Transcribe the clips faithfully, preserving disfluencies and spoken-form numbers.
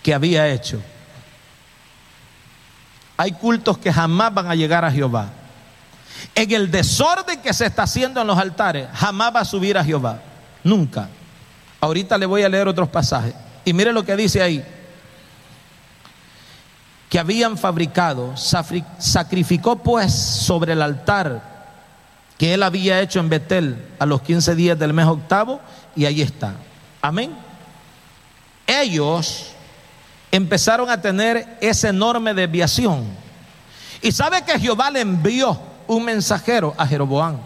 que había hecho. Hay cultos que jamás van a llegar a Jehová. En el desorden que se está haciendo en los altares, jamás va a subir a Jehová. Nunca. Ahorita le voy a leer otros pasajes. Y mire lo que dice ahí. Que habían fabricado, sacrificó pues sobre el altar que él había hecho en Betel a los quince días del mes octavo, y ahí está. Amén. Ellos empezaron a tener esa enorme desviación. Y sabe que Jehová le envió un mensajero a Jeroboam.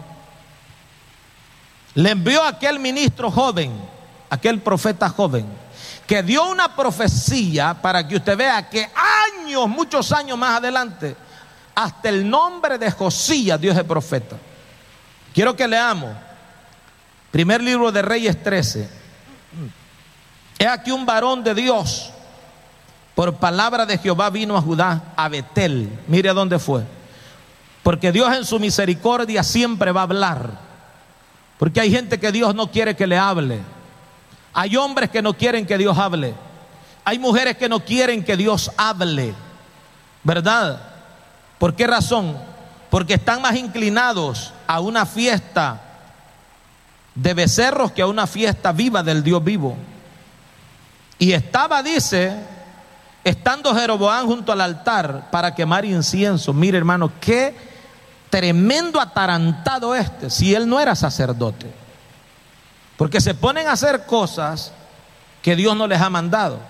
Le envió a aquel ministro joven, aquel profeta joven, que dio una profecía para que usted vea que años, muchos años más adelante, hasta el nombre de Josías Dios es profeta. Quiero que leamos primer libro de Reyes trece. He aquí un varón de Dios, por palabra de Jehová vino a Judá, a Betel. Mire a dónde fue. Porque Dios en su misericordia siempre va a hablar. Porque hay gente que Dios no quiere que le hable. Hay hombres que no quieren que Dios hable. Hay mujeres que no quieren que Dios hable, ¿verdad? ¿Por qué razón? Porque están más inclinados a una fiesta de becerros que a una fiesta viva del Dios vivo. Y estaba, dice, estando Jeroboam junto al altar para quemar incienso. Mire, hermano, qué tremendo atarantado este, si él no era sacerdote. Porque se ponen a hacer cosas que Dios no les ha mandado.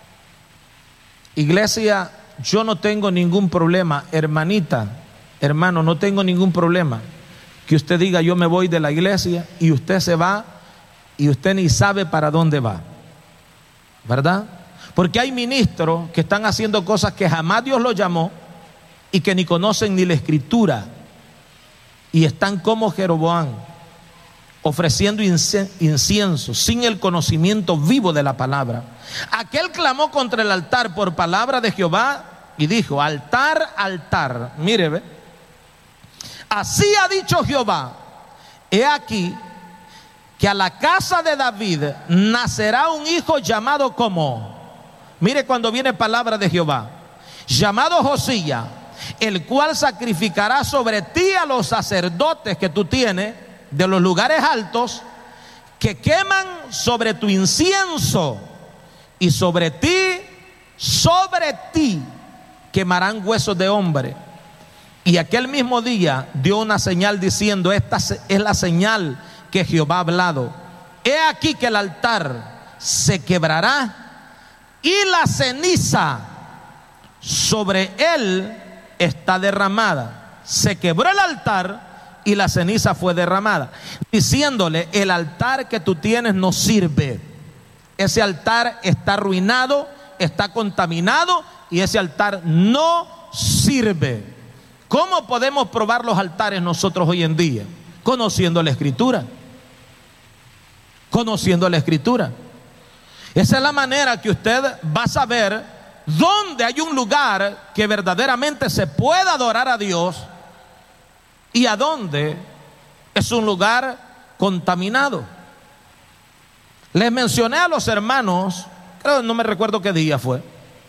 Iglesia, yo no tengo ningún problema, hermanita, hermano, no tengo ningún problema que usted diga yo me voy de la iglesia y usted se va y usted ni sabe para dónde va, ¿verdad? Porque hay ministros que están haciendo cosas que jamás Dios los llamó y que ni conocen ni la escritura, y están como Jeroboam, ofreciendo incienso sin el conocimiento vivo de la palabra. Aquel clamó contra el altar por palabra de Jehová y dijo: altar, altar, mire, ve, así ha dicho Jehová, he aquí que a la casa de David nacerá un hijo llamado como, mire cuando viene palabra de Jehová, llamado Josías, el cual sacrificará sobre ti a los sacerdotes que tú tienes de los lugares altos, que queman sobre tu incienso, y sobre ti, sobre ti quemarán huesos de hombre. Y aquel mismo día dio una señal diciendo: esta es la señal que Jehová ha hablado. He aquí que el altar se quebrará y la ceniza sobre él está derramada. Se quebró el altar y la ceniza fue derramada, diciéndole: el altar que tú tienes no sirve. Ese altar está arruinado, está contaminado, y ese altar no sirve. ¿Cómo podemos probar los altares nosotros hoy en día? Conociendo la escritura. Conociendo la escritura. Esa es la manera que usted va a saber dónde hay un lugar que verdaderamente se pueda adorar a Dios y a dónde es un lugar contaminado. Les mencioné a los hermanos, creo, no me recuerdo qué día fue,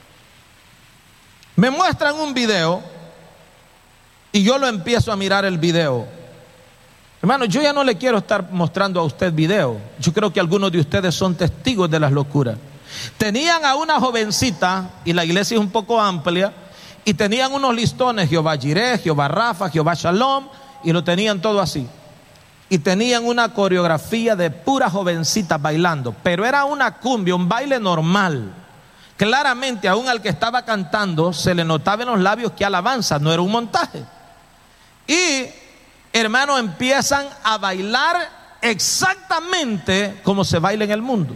me muestran un video y yo lo empiezo a mirar el video. Hermano, yo ya no le quiero estar mostrando a usted video. Yo creo que algunos de ustedes son testigos de las locuras. Tenían a una jovencita, y la iglesia es un poco amplia, y tenían unos listones: Jehová Jireh, Jehová Rafa, Jehová Shalom, y lo tenían todo así. Y tenían una coreografía de pura jovencita bailando, pero era una cumbia, un baile normal. Claramente, aún al que estaba cantando se le notaba en los labios que alabanza, no era un montaje. Y hermanos, empiezan a bailar exactamente como se baila en el mundo.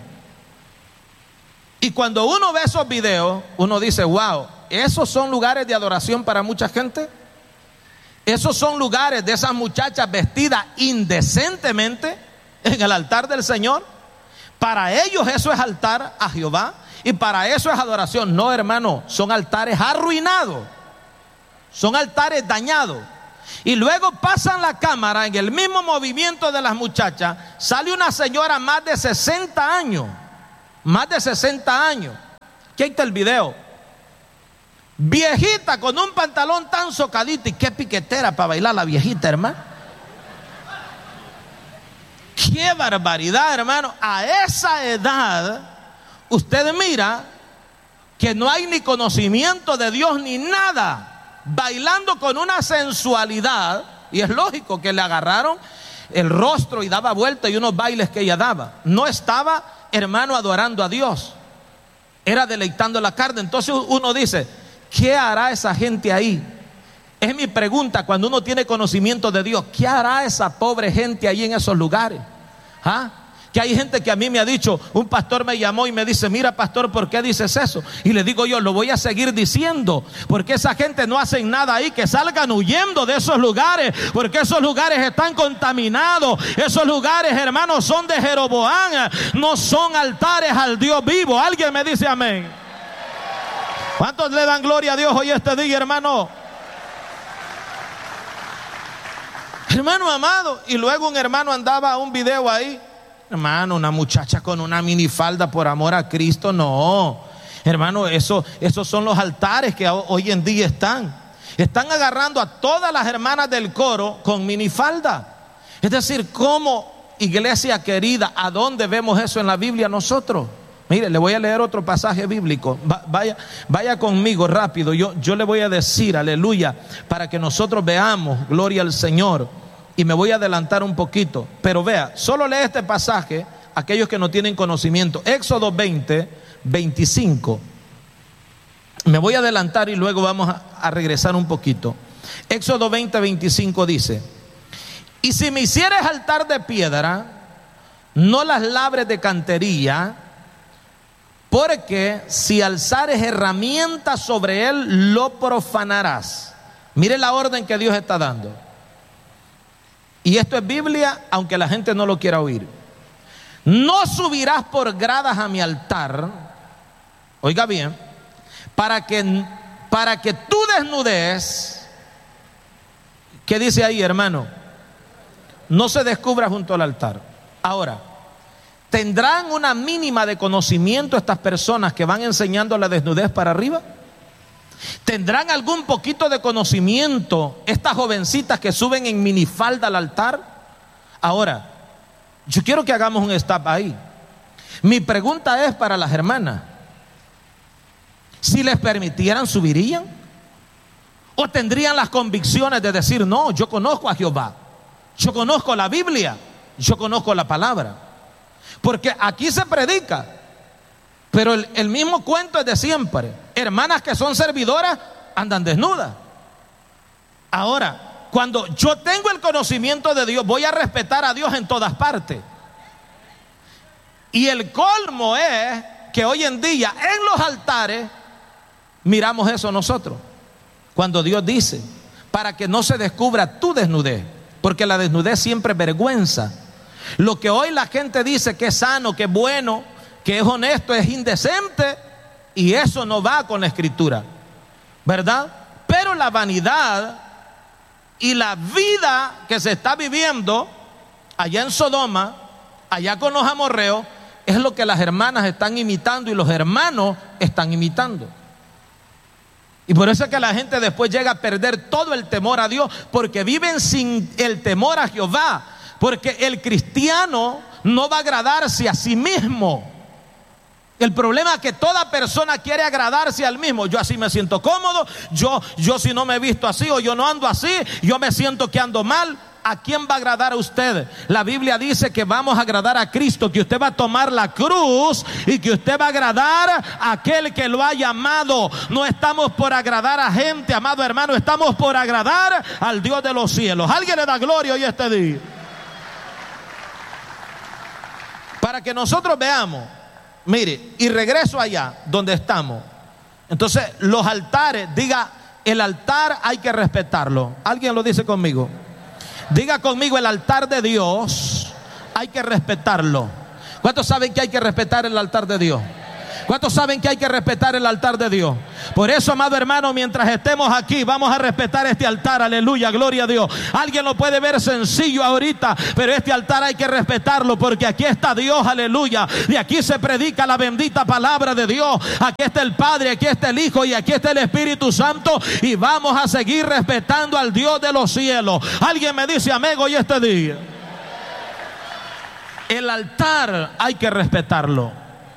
Y cuando uno ve esos videos, uno dice: wow, esos son lugares de adoración para mucha gente. Esos son lugares de esas muchachas vestidas indecentemente en el altar del Señor. Para ellos eso es altar a Jehová, y para eso es adoración. No, hermano, son altares arruinados, son altares dañados. Y luego pasan la cámara, en el mismo movimiento de las muchachas sale una señora más de sesenta años, más de sesenta años, Aquí está el video. Viejita con un pantalón tan socadito, y qué piquetera para bailar la viejita, hermano. Qué barbaridad, hermano. A esa edad usted mira que no hay ni conocimiento de Dios ni nada, bailando con una sensualidad. Y es lógico que le agarraron el rostro y daba vuelta, y unos bailes que ella daba. No estaba, hermano, adorando a Dios, era deleitando la carne. Entonces uno dice, ¿qué hará esa gente ahí? Es mi pregunta cuando uno tiene conocimiento de Dios. ¿Qué hará esa pobre gente ahí en esos lugares? ¿Ah? Que hay gente que a mí me ha dicho, un pastor me llamó y me dice, mira pastor, ¿por qué dices eso? Y le digo yo, lo voy a seguir diciendo, porque esa gente no hace nada ahí, que salgan huyendo de esos lugares, porque esos lugares están contaminados. Esos lugares, hermanos, son de Jeroboam, no son altares al Dios vivo. Alguien me dice amén. ¿Cuántos le dan gloria a Dios hoy este día, hermano? Hermano amado, y luego un hermano andaba un video ahí, hermano, una muchacha con una minifalda por amor a Cristo. No, hermano, eso, esos son los altares que hoy en día están. Están agarrando a todas las hermanas del coro con minifalda. Es decir, como iglesia querida, ¿a dónde vemos eso en la Biblia nosotros? Mire, le voy a leer otro pasaje bíblico. Va, vaya, vaya conmigo rápido. Yo, yo le voy a decir, aleluya, para que nosotros veamos, gloria al Señor. Y me voy a adelantar un poquito, pero vea, solo lee este pasaje aquellos que no tienen conocimiento. Éxodo veinte, veinticinco. Me voy a adelantar y luego vamos a, a regresar un poquito. Éxodo veinte, veinticinco dice: y si me hicieres altar de piedra, no las labres de cantería, porque si alzares herramientas sobre él, lo profanarás. Mire la orden que Dios está dando. Y esto es Biblia, aunque la gente no lo quiera oír. No subirás por gradas a mi altar, oiga bien, para que, para que tú desnudes. ¿Qué dice ahí, hermano? No se descubra junto al altar. Ahora, ¿tendrán una mínima de conocimiento estas personas que van enseñando la desnudez para arriba? ¿Tendrán algún poquito de conocimiento estas jovencitas que suben en minifalda al altar? Ahora, yo quiero que hagamos un stop ahí. Mi pregunta es para las hermanas: si les permitieran, ¿subirían? ¿O tendrían las convicciones de decir, no, yo conozco a Jehová, yo conozco la Biblia, yo conozco la palabra? Porque aquí se predica, pero el, el mismo cuento es de siempre. Hermanas que son servidoras andan desnudas. Ahora, cuando yo tengo el conocimiento de Dios, voy a respetar a Dios en todas partes. Y el colmo es que hoy en día en los altares miramos eso nosotros, cuando Dios dice, para que no se descubra tu desnudez, porque la desnudez siempre vergüenza. Lo que hoy la gente dice que es sano, que es bueno, que es honesto, es indecente, y eso no va con la escritura, ¿verdad? Pero la vanidad y la vida que se está viviendo allá en Sodoma, allá con los amorreos, es lo que las hermanas están imitando y los hermanos están imitando. Y por eso es que la gente después llega a perder todo el temor a Dios, porque viven sin el temor a Jehová. Porque el cristiano no va a agradarse a sí mismo. El problema es que toda persona quiere agradarse al mismo. Yo así me siento cómodo, yo, yo si no me he visto así o yo no ando así, yo me siento que ando mal. ¿A quién va a agradar a usted? La Biblia dice que vamos a agradar a Cristo, que usted va a tomar la cruz y que usted va a agradar a aquel que lo ha llamado. No estamos por agradar a gente, amado hermano, estamos por agradar al Dios de los cielos. ¿Alguien le da gloria hoy este día? Para que nosotros veamos, mire, y regreso allá donde estamos. Entonces, los altares, diga, el altar hay que respetarlo. ¿Alguien lo dice conmigo? Diga conmigo, el altar de Dios hay que respetarlo. ¿Cuántos saben que hay que respetar el altar de Dios? ¿Cuántos saben que hay que respetar el altar de Dios? Por eso, amado hermano, mientras estemos aquí, vamos a respetar este altar. Aleluya, gloria a Dios. Alguien lo puede ver sencillo ahorita, pero este altar hay que respetarlo, porque aquí está Dios, aleluya. Y aquí se predica la bendita palabra de Dios. Aquí está el Padre, aquí está el Hijo y aquí está el Espíritu Santo. Y vamos a seguir respetando al Dios de los cielos. Alguien me dice amén hoy este día. El altar hay que respetarlo.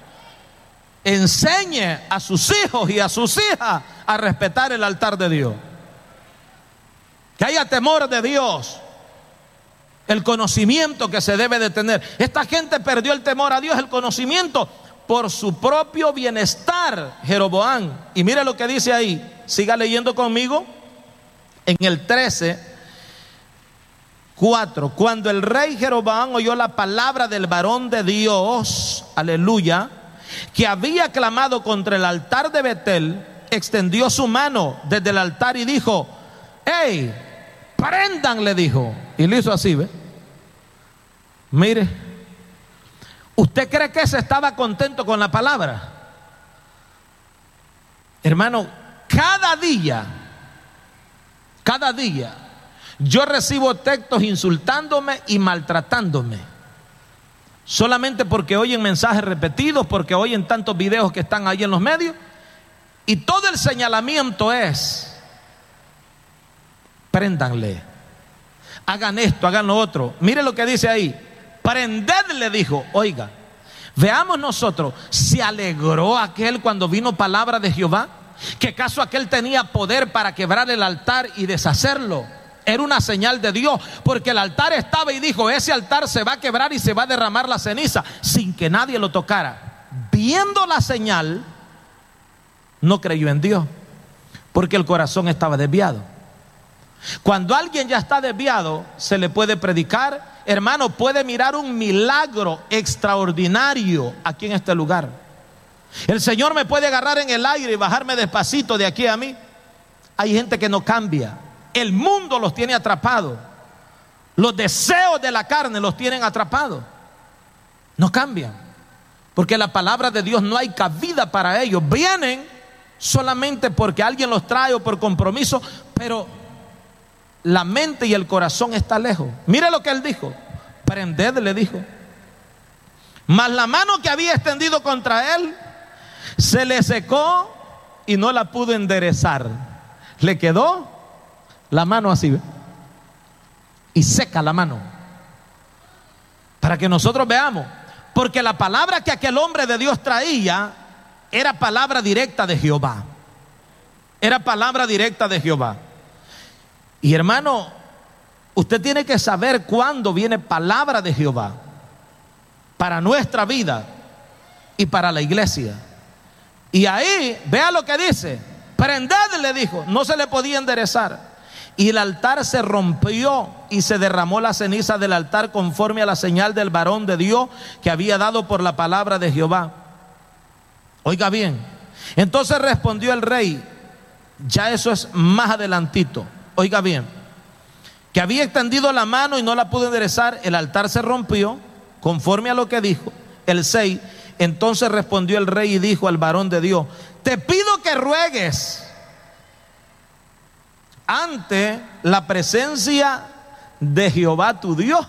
Enseñe a sus hijos y a sus hijas a respetar el altar de Dios. Que haya temor de Dios. El conocimiento que se debe de tener. Esta gente perdió el temor a Dios, el conocimiento, por su propio bienestar, Jeroboam. Y mire lo que dice ahí. Siga leyendo conmigo. En el trece, cuatro. Cuando el rey Jeroboam oyó la palabra del varón de Dios, aleluya, que había clamado contra el altar de Betel, extendió su mano desde el altar y dijo: hey, prendan, le dijo. Y lo hizo así, ¿ve? Mire, ¿usted cree que se estaba contento con la palabra? Hermano, cada día, cada día, yo recibo textos insultándome y maltratándome. Solamente porque oyen mensajes repetidos, porque oyen tantos videos que están ahí en los medios. Y todo el señalamiento es: préndanle, hagan esto, hagan lo otro. Mire lo que dice ahí: prendedle, dijo. Oiga, veamos nosotros, ¿se alegró aquel cuando vino palabra de Jehová? ¿Que acaso aquel tenía poder para quebrar el altar y deshacerlo? Era una señal de Dios, porque el altar estaba y dijo: ese altar se va a quebrar y se va a derramar la ceniza, sin que nadie lo tocara. Viendo la señal, no creyó en Dios, porque el corazón estaba desviado. Cuando alguien ya está desviado, se le puede predicar, hermano, puede mirar un milagro extraordinario aquí en este lugar. El Señor me puede agarrar en el aire y bajarme despacito de aquí a mí. Hay gente que no cambia. El mundo los tiene atrapados. Los deseos de la carne los tienen atrapados. No cambian, porque la palabra de Dios no hay cabida para ellos. Vienen solamente porque alguien los trae o por compromiso, pero la mente y el corazón está lejos. Mire lo que él dijo: prended, le dijo. Mas la mano que había extendido contra él se le secó y no la pudo enderezar. Le quedó la mano así, ¿ve? Y seca la mano. Para que nosotros veamos, porque la palabra que aquel hombre de Dios traía era palabra directa de Jehová. Era palabra directa de Jehová. Y hermano, usted tiene que saber cuándo viene palabra de Jehová para nuestra vida y para la iglesia. Y ahí, vea lo que dice: prended, le dijo. No se le podía enderezar. Y el altar se rompió y se derramó la ceniza del altar conforme a la señal del varón de Dios que había dado por la palabra de Jehová. Oiga bien, entonces respondió el rey, ya eso es más adelantito. Oiga bien, que había extendido la mano y no la pudo enderezar, el altar se rompió conforme a lo que dijo. El seis, entonces respondió el rey y dijo al varón de Dios: te pido que ruegues ante la presencia de Jehová tu Dios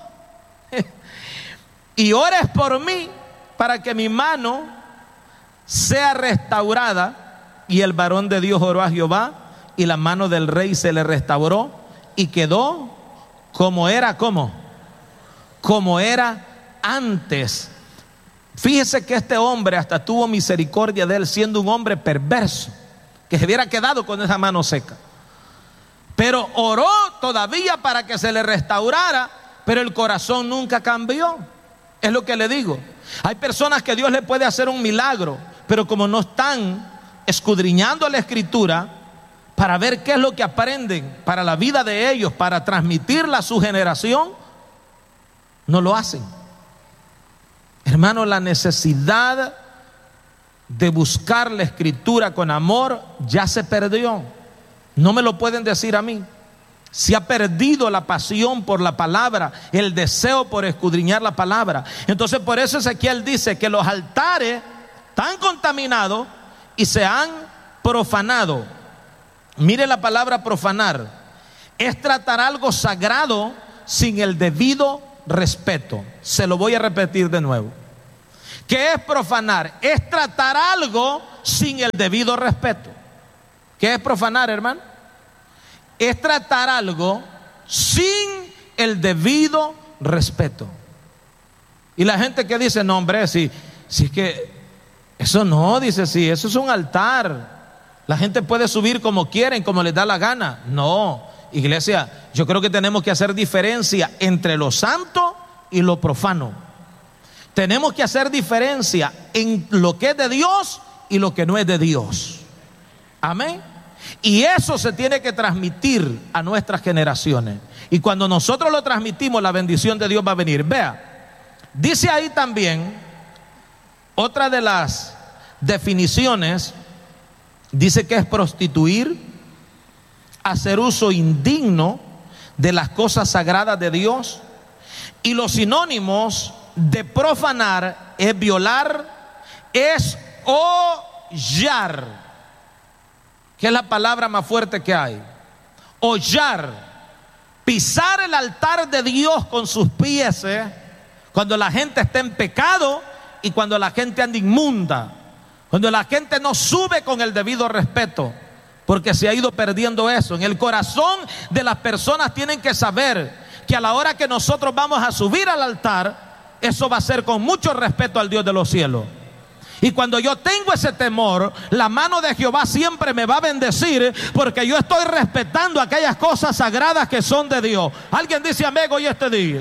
y ores por mí para que mi mano sea restaurada. Y el varón de Dios oró a Jehová, y la mano del rey se le restauró y quedó como era, como como era antes. Fíjese que este hombre hasta tuvo misericordia de él, siendo un hombre perverso, que se hubiera quedado con esa mano seca. Pero oró todavía para que se le restaurara, pero el corazón nunca cambió. Es lo que le digo. Hay personas que Dios le puede hacer un milagro, pero como no están escudriñando la escritura para ver qué es lo que aprenden para la vida de ellos, para transmitirla a su generación, no lo hacen. Hermano, la necesidad de buscar la escritura con amor ya se perdió. No me lo pueden decir a mí. Se ha perdido la pasión por la palabra, el deseo por escudriñar la palabra. Entonces por eso Ezequiel dice que los altares tan contaminados y se han profanado. Mire la palabra profanar. Es tratar algo sagrado sin el debido respeto. Se lo voy a repetir de nuevo. ¿Qué es profanar? Es tratar algo sin el debido respeto. ¿Qué es profanar, hermano? Es tratar algo sin el debido respeto. Y la gente que dice, no hombre, si, si es que eso no, dice, sí, eso es un altar. La gente puede subir como quieren, como les da la gana. No, iglesia, yo creo que tenemos que hacer diferencia entre lo santo y lo profano. Tenemos que hacer diferencia en lo que es de Dios y lo que no es de Dios. Amén. Y eso se tiene que transmitir a nuestras generaciones. Y cuando nosotros lo transmitimos, la bendición de Dios va a venir. Vea, dice ahí también, otra de las definiciones, dice que es prostituir, hacer uso indigno de las cosas sagradas de Dios. Y los sinónimos de profanar es violar, es hollar, que es la palabra más fuerte que hay. Hollar, pisar el altar de Dios con sus pies, ¿eh? Cuando la gente está en pecado y cuando la gente anda inmunda, cuando la gente no sube con el debido respeto, porque se ha ido perdiendo eso. En el corazón de las personas tienen que saber que a la hora que nosotros vamos a subir al altar, eso va a ser con mucho respeto al Dios de los cielos. Y cuando yo tengo ese temor, la mano de Jehová siempre me va a bendecir, porque yo estoy respetando aquellas cosas sagradas que son de Dios. Alguien dice amén hoy este día.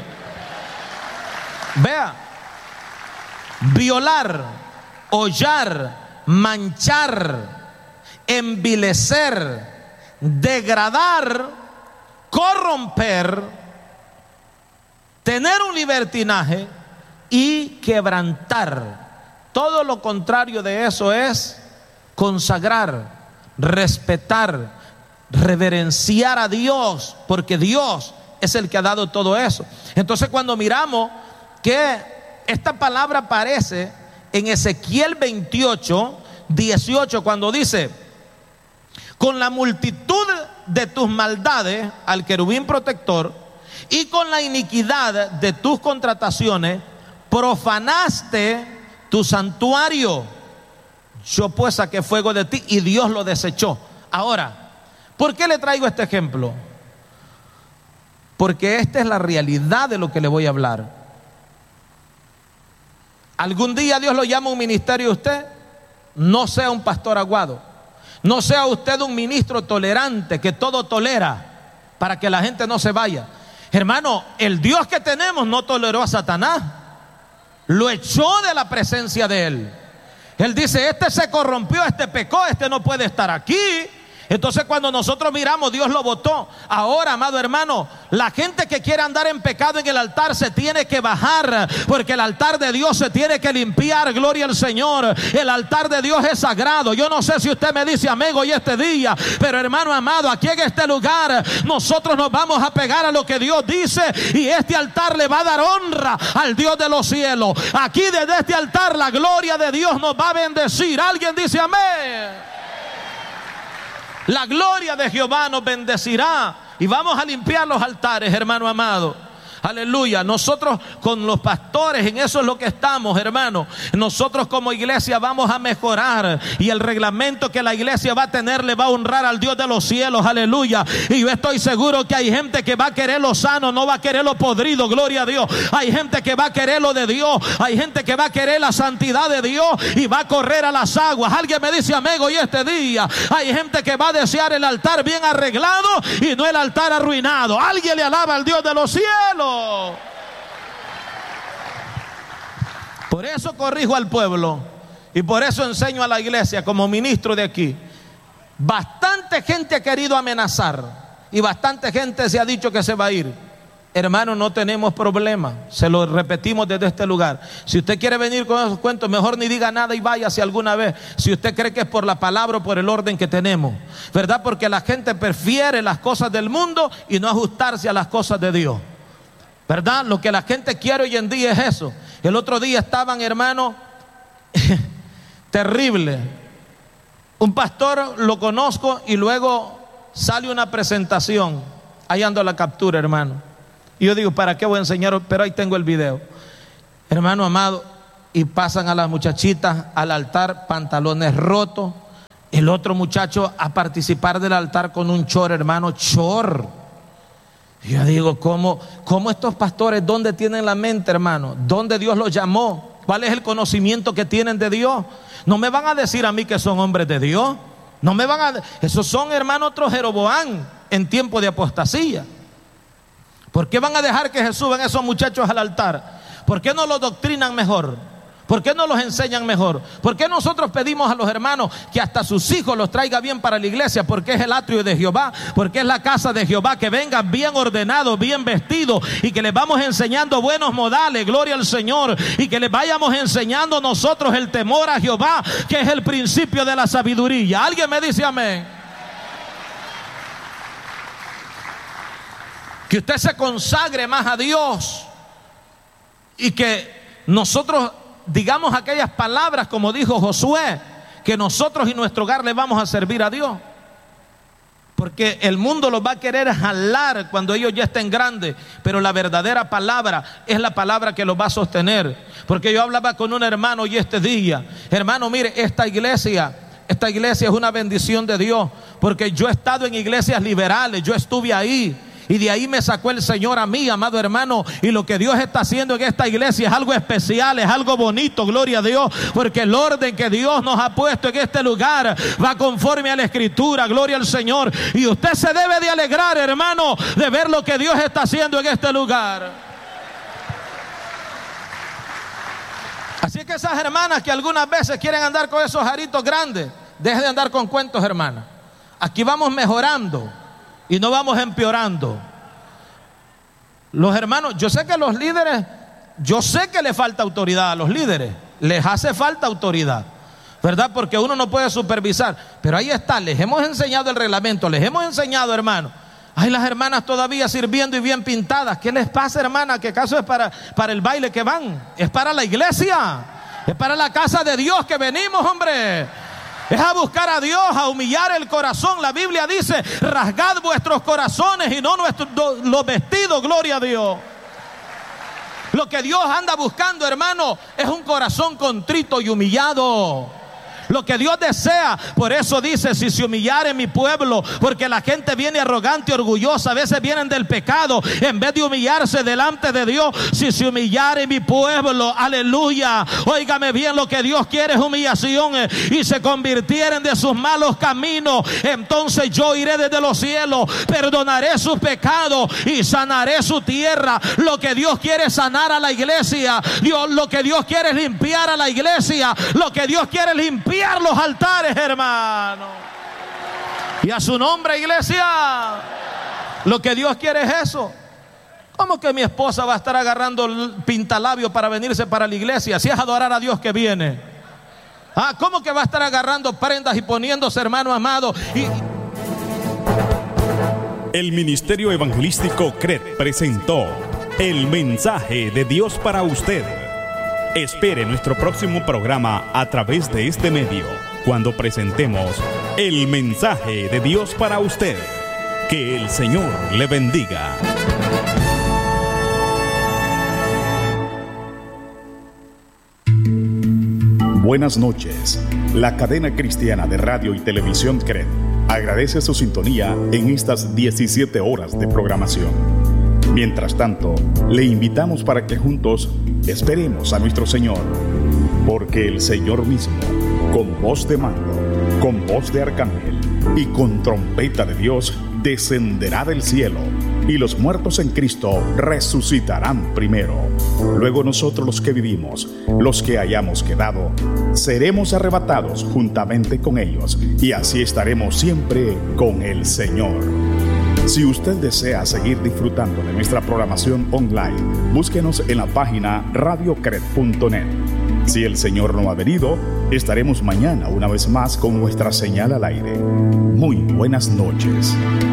Vea, violar, hollar, manchar, envilecer, degradar, corromper, tener un libertinaje y quebrantar. Todo lo contrario de eso es consagrar, respetar, reverenciar a Dios, porque Dios es el que ha dado todo eso. Entonces, cuando miramos que esta palabra aparece en Ezequiel veintiocho, dieciocho, cuando dice: con la multitud de tus maldades al querubín protector y con la iniquidad de tus contrataciones profanaste tu santuario. Yo pues saqué fuego de ti y Dios lo desechó. Ahora, ¿por qué le traigo este ejemplo? Porque esta es la realidad de lo que le voy a hablar. Algún día Dios lo llama a un ministerio a usted. No sea un pastor aguado, no sea usted un ministro tolerante que todo tolera para que la gente no se vaya. Hermano, el Dios que tenemos no toleró a Satanás, lo echó de la presencia de él. Él dice: este se corrompió, este pecó, este no puede estar aquí. Entonces, cuando nosotros miramos, Dios lo botó. Ahora, amado hermano, la gente que quiere andar en pecado en el altar se tiene que bajar, porque el altar de Dios se tiene que limpiar. Gloria al Señor. El altar de Dios es sagrado. Yo no sé si usted me dice amén hoy este día, pero hermano amado, aquí en este lugar nosotros nos vamos a pegar a lo que Dios dice, y este altar le va a dar honra al Dios de los cielos. Aquí desde este altar la gloria de Dios nos va a bendecir. Alguien dice amén. La gloria de Jehová nos bendecirá y vamos a limpiar los altares, hermano amado. Aleluya. Nosotros con los pastores en eso es lo que estamos, hermano. Nosotros como iglesia vamos a mejorar, y el reglamento que la iglesia va a tener le va a honrar al Dios de los cielos. Aleluya. Y yo estoy seguro que hay gente que va a querer lo sano, no va a querer lo podrido. Gloria a Dios. Hay gente que va a querer lo de Dios, hay gente que va a querer la santidad de Dios y va a correr a las aguas. Alguien me dice amén hoy este día. Hay gente que va a desear el altar bien arreglado y no el altar arruinado. Alguien le alaba al Dios de los cielos. Por eso corrijo al pueblo y por eso enseño a la iglesia como ministro de aquí. Bastante gente ha querido amenazar y bastante gente se ha dicho que se va a ir. Hermano, no tenemos problema, se lo repetimos desde este lugar. Si usted quiere venir con esos cuentos, mejor ni diga nada y váyase alguna vez, si usted cree que es por la palabra o por el orden que tenemos, ¿verdad? Porque la gente prefiere las cosas del mundo y no ajustarse a las cosas de Dios, ¿verdad? Lo que la gente quiere hoy en día es eso. El otro día estaban, hermano, terrible. Un pastor lo conozco y luego sale una presentación. Ahí ando la captura, hermano. Y yo digo, ¿para qué voy a enseñar? Pero ahí tengo el video. Hermano amado, y pasan a las muchachitas al altar, pantalones rotos. El otro muchacho a participar del altar con un chor, hermano, chor. Y yo digo, ¿cómo, cómo estos pastores, dónde tienen la mente, hermano? ¿Dónde Dios los llamó? ¿Cuál es el conocimiento que tienen de Dios? No me van a decir a mí que son hombres de Dios. No me van a... Esos son, hermano, otros Jeroboam en tiempo de apostasía. ¿Por qué van a dejar que se suban esos muchachos al altar? ¿Por qué no los doctrinan mejor? ¿Por qué no los enseñan mejor? ¿Por qué nosotros pedimos a los hermanos que hasta sus hijos los traiga bien para la iglesia? Porque es el atrio de Jehová, porque es la casa de Jehová, que vengan bien ordenados, bien vestidos, y que les vamos enseñando buenos modales, gloria al Señor, y que les vayamos enseñando nosotros el temor a Jehová, que es el principio de la sabiduría. ¿Alguien me dice amén? Que usted se consagre más a Dios y que nosotros digamos aquellas palabras como dijo Josué, que nosotros y nuestro hogar le vamos a servir a Dios. Porque el mundo los va a querer jalar cuando ellos ya estén grandes, pero la verdadera palabra es la palabra que los va a sostener. Porque yo hablaba con un hermano hoy este día, hermano, mire, esta iglesia esta iglesia es una bendición de Dios, porque yo he estado en iglesias liberales, yo estuve ahí, y de ahí me sacó el Señor a mí, amado hermano. Y lo que Dios está haciendo en esta iglesia es algo especial, es algo bonito, gloria a Dios. Porque el orden que Dios nos ha puesto en este lugar va conforme a la Escritura, gloria al Señor. Y usted se debe de alegrar, hermano, de ver lo que Dios está haciendo en este lugar. Así que esas hermanas que algunas veces quieren andar con esos aritos grandes, dejen de andar con cuentos, hermanas. Aquí vamos mejorando y no vamos empeorando. Los hermanos, yo sé que los líderes, yo sé que le falta autoridad a los líderes, les hace falta autoridad, ¿verdad? Porque uno no puede supervisar, pero ahí está, les hemos enseñado el reglamento, les hemos enseñado, hermano. Hay las hermanas todavía sirviendo y bien pintadas. ¿Qué les pasa, hermana? ¿Qué acaso es para, para el baile que van? Es para la iglesia, es para la casa de Dios que venimos, hombre. Es a buscar a Dios, a humillar el corazón. La Biblia dice, rasgad vuestros corazones y no nuestros, los vestidos, gloria a Dios. Lo que Dios anda buscando, hermano, es un corazón contrito y humillado. Lo que Dios desea, por eso dice, si se humillare mi pueblo, porque la gente viene arrogante y orgullosa, a veces vienen del pecado, en vez de humillarse delante de Dios. Si se humillare mi pueblo, aleluya, óigame bien, lo que Dios quiere es humillación, eh, y se convirtieren de sus malos caminos, entonces yo iré desde los cielos, perdonaré sus pecados y sanaré su tierra. Lo que Dios quiere es sanar a la iglesia. Dios, lo que Dios quiere es limpiar a la iglesia. Lo que Dios quiere es limpiar los altares, hermano. Y a su nombre, iglesia. Lo que Dios quiere es eso. ¿Cómo que mi esposa va a estar agarrando el pintalabio para venirse para la iglesia si es adorar a Dios que viene? Ah, ¿cómo que va a estar agarrando prendas y poniéndose, hermano amado? Y... El Ministerio Evangelístico C R E T presentó el mensaje de Dios para usted. Espere nuestro próximo programa a través de este medio, cuando presentemos el mensaje de Dios para usted. Que el Señor le bendiga. Buenas noches. La cadena cristiana de radio y televisión C R E T agradece su sintonía en estas diecisiete horas de programación. Mientras tanto, le invitamos para que juntos esperemos a nuestro Señor, porque el Señor mismo, con voz de mando, con voz de arcángel y con trompeta de Dios, descenderá del cielo, y los muertos en Cristo resucitarán primero. Luego nosotros, los que vivimos, los que hayamos quedado, seremos arrebatados juntamente con ellos, y así estaremos siempre con el Señor. Si usted desea seguir disfrutando de nuestra programación online, búsquenos en la página radio cret punto net. Si el Señor no ha venido, estaremos mañana una vez más con nuestra señal al aire. Muy buenas noches.